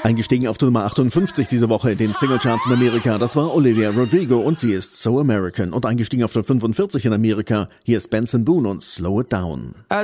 Eingestiegen auf die Nummer 58 diese Woche in den Singlecharts in Amerika, das war Olivia Rodrigo und sie ist So American. Und eingestiegen auf der 45 in Amerika, hier ist Benson Boone und Slow It Down. I